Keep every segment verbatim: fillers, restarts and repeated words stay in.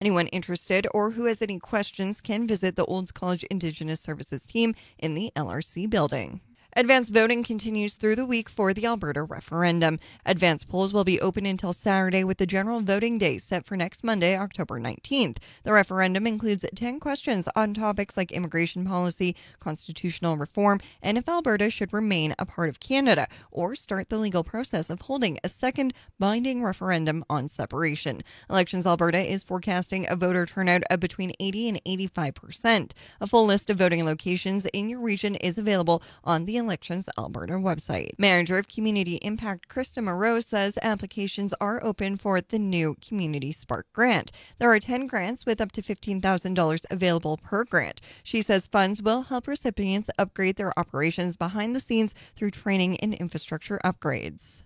Anyone interested or who has any questions can visit the Olds College Indigenous Services team in the L R C building. Advanced voting continues through the week for the Alberta referendum. Advanced polls will be open until Saturday with the general voting day set for next Monday, October nineteenth. The referendum includes ten questions on topics like immigration policy, constitutional reform, and if Alberta should remain a part of Canada or start the legal process of holding a second binding referendum on separation. Elections Alberta is forecasting a voter turnout of between eighty and eighty-five percent. A full list of voting locations in your region is available on the Elections Alberta website. Manager of Community Impact Krista Moreau says applications are open for the new Community Spark Grant. There are ten grants with up to fifteen thousand dollars available per grant. She says funds will help recipients upgrade their operations behind the scenes through training and infrastructure upgrades.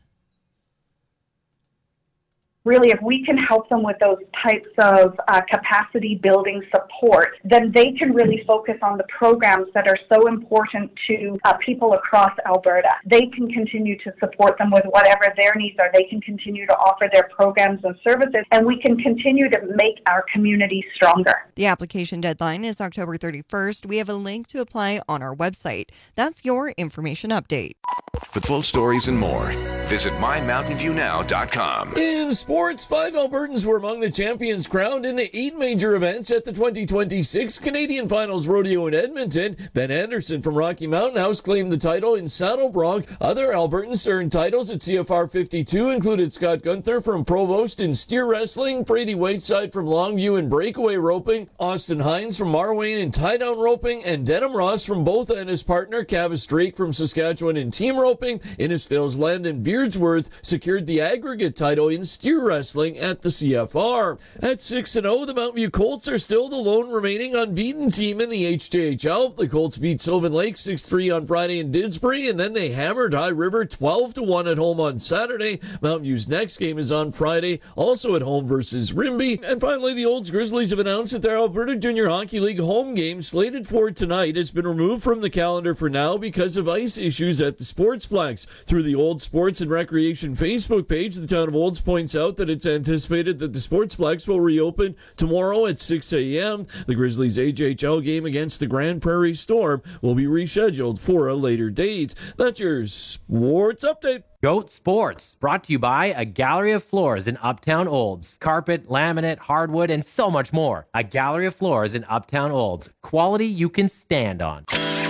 Really, if we can help them with those types of uh, capacity building support, then they can really focus on the programs that are so important to uh, people across Alberta. They can continue to support them with whatever their needs are. They can continue to offer their programs and services, and we can continue to make our community stronger. The application deadline is October thirty-first. We have a link to apply on our website. That's your information update. For full stories and more, visit my mountain view now dot com. In sports, five Albertans were among the champions crowned in the eight major events at the twenty twenty-six Canadian Finals Rodeo in Edmonton. Ben Anderson from Rocky Mountain House claimed the title in Saddle Bronc. Other Albertans to earn titles at C F R fifty-two included Scott Gunther from Provost in steer wrestling, Brady Whiteside from Longview in breakaway roping, Austin Hines from Marwayne in tie-down roping, and Denham Ross from Botha and his partner Cavis Drake from Saskatchewan in team roping. Innisfail's Landon Beardsworth secured the aggregate title in steer wrestling at the C F R. At six and oh, the Mountain View Colts are still the lone remaining unbeaten team in the H T H L. The Colts beat Sylvan Lake six three on Friday in Didsbury, and then they hammered High River twelve to one at home on Saturday. Mountain View's next game is on Friday, also at home versus Rimbey. And finally, the Olds Grizzlies have announced that their Alberta Junior Hockey League home game slated for tonight has been removed from the calendar for now because of ice issues at the Sportsplex. Through the Olds Sports and Recreation Facebook page, the town of Olds points out that it's anticipated that the Sportsplex will reopen tomorrow at six a.m. The Grizzlies' H H L game against the Grand Prairie Storm will be rescheduled for a later date. That's your sports update. Goat Sports, brought to you by a gallery of floors in Uptown Olds. Carpet, laminate, hardwood, and so much more. A gallery of floors in Uptown Olds. Quality you can stand on.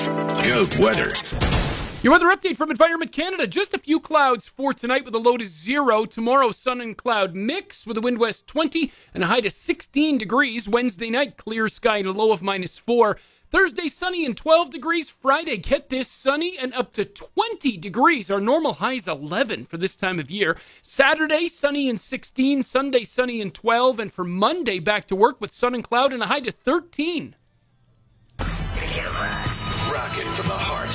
Goat weather. Your weather update from Environment Canada. Just a few clouds for tonight with a low to zero. Tomorrow, sun and cloud mix with a wind west twenty and a high to sixteen degrees. Wednesday night, clear sky and a low of minus four. Thursday, sunny and twelve degrees. Friday, get this, sunny and up to twenty degrees. Our normal high is eleven for this time of year. Saturday, sunny and sixteen. Sunday, sunny and twelve. And for Monday, back to work with sun and cloud and a high to thirteen. Rocket from the heart.